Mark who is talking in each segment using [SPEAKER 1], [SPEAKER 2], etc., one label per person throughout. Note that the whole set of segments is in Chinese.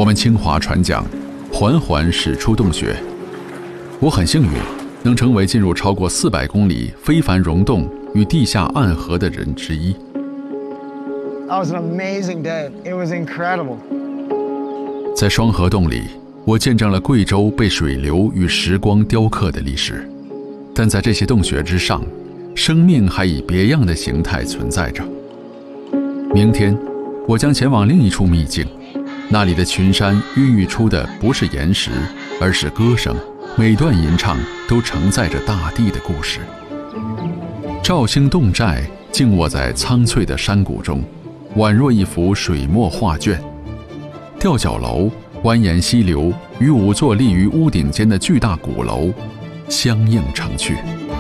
[SPEAKER 1] 我们清华船桨缓缓驶出洞穴。我很幸运，能成为进入超过400公里非凡溶洞与地下暗河的人之一。
[SPEAKER 2] That was an amazing day. It was incredible.
[SPEAKER 1] 在双河洞里，我见证了贵州被水流与时光雕刻的历史。但在这些洞穴之上，生命还以别样的形态存在着。明天，我将前往另一处秘境，那里的群山孕育出的不是岩石，而是歌声。每段吟唱都承载着大地的故事。肇兴洞寨静卧在苍翠的山谷中，宛若一幅水墨画卷。吊脚楼、蜿蜒溪流与5座立于屋顶间的巨大鼓楼相映成趣。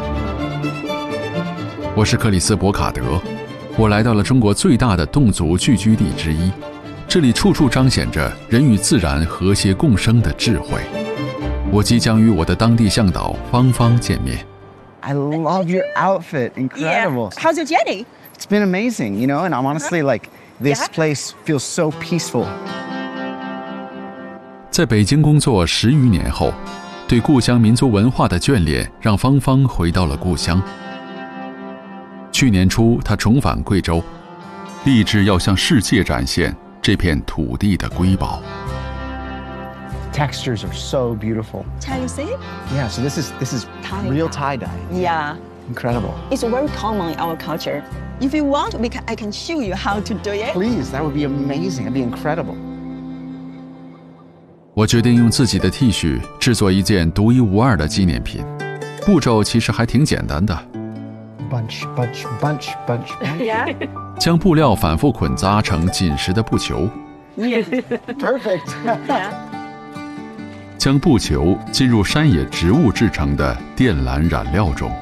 [SPEAKER 1] 我是克里斯·博卡德，我来到了中国最大的侗族聚居地之一，这里处处彰显着人与自然和谐共生的智慧。我即将与我的当地向导芳芳见面。
[SPEAKER 2] I love your outfit. Incredible.
[SPEAKER 3] Yeah. How's your journey?
[SPEAKER 2] It's been amazing, and I'm honestly like, this place feels so peaceful.
[SPEAKER 1] 在北京工作10余年后，对故乡民族文化的眷恋让芳芳回到了故乡。去年初，她重返贵州，立志要向世界展现这片土地的瑰宝。
[SPEAKER 2] Textures are so beautiful.
[SPEAKER 3] Can you see?
[SPEAKER 2] Yeah, so this is real tie-dye.
[SPEAKER 3] Yeah.
[SPEAKER 2] Incredible.
[SPEAKER 3] It's very common in our culture. If you want, I can show you how to do it.
[SPEAKER 2] Please, that would be amazing. That'd be incredible.
[SPEAKER 1] 我决定用自己的 T 恤制作一件独一无二的纪念品。步骤其实还挺简单的。
[SPEAKER 2] Bunch.
[SPEAKER 3] Yeah.
[SPEAKER 1] 将布料反复捆扎成紧实的布球。
[SPEAKER 3] Yeah.
[SPEAKER 2] Perfect.
[SPEAKER 3] Yeah.
[SPEAKER 1] 将布球浸入山野植物制成的靛蓝染料中。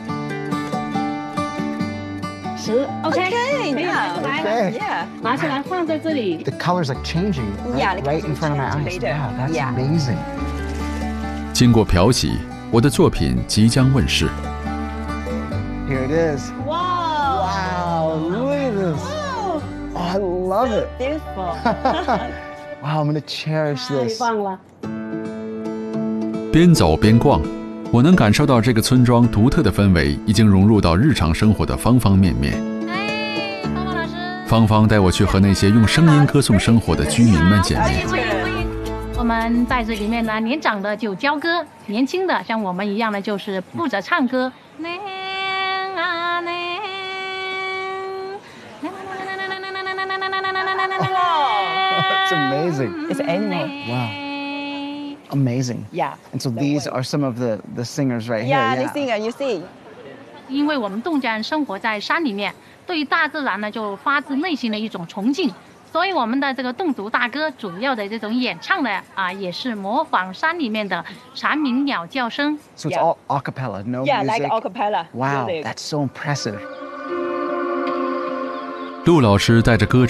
[SPEAKER 4] OK，
[SPEAKER 3] Yeah.
[SPEAKER 2] Okay.
[SPEAKER 3] Yeah.
[SPEAKER 4] 拿起来放在这里。
[SPEAKER 2] The color's like changing
[SPEAKER 3] Yeah,
[SPEAKER 2] right in front of my eyes.
[SPEAKER 3] later.
[SPEAKER 2] Wow, that's
[SPEAKER 3] Yeah.
[SPEAKER 2] amazing.
[SPEAKER 1] 经过漂洗，我的作品即将问世。
[SPEAKER 2] Here it is.
[SPEAKER 3] Wow.
[SPEAKER 2] Wow, look at this.
[SPEAKER 3] Oh,
[SPEAKER 2] Oh, I love it.
[SPEAKER 3] beautiful.
[SPEAKER 2] Wow, I'm gonna cherish
[SPEAKER 4] 太
[SPEAKER 2] this.
[SPEAKER 4] 棒了！
[SPEAKER 1] 边走边逛，我能感受到这个村庄独特的氛围已经融入到日常生活的方方面面。
[SPEAKER 4] 哎，芳芳老师，
[SPEAKER 1] 芳芳带我去和那些用声音歌颂生活的居民们见面。
[SPEAKER 4] 欢迎。我们在这里面呢，年长的就教歌，年轻的像我们一样的就是负责唱歌。
[SPEAKER 2] That's amazing.
[SPEAKER 3] It's animal.
[SPEAKER 2] Wow. Amazing.
[SPEAKER 3] Yeah.
[SPEAKER 2] And so these are some of the singers right
[SPEAKER 3] Yeah,
[SPEAKER 2] here.
[SPEAKER 3] the singer, you see.
[SPEAKER 4] 因为我们侗家人生活在山里面，对于大自然呢就发自内心的一种崇敬，所以我们的这个侗族大歌主要的这种演唱呢也是模仿山里面的蝉鸣鸟叫声。
[SPEAKER 2] So it's
[SPEAKER 3] Yeah.
[SPEAKER 2] all a cappella, no
[SPEAKER 3] Yeah,
[SPEAKER 2] music.
[SPEAKER 3] like a cappella.
[SPEAKER 2] Wow,
[SPEAKER 3] music.
[SPEAKER 2] that's so impressive.
[SPEAKER 1] 陆老师带着歌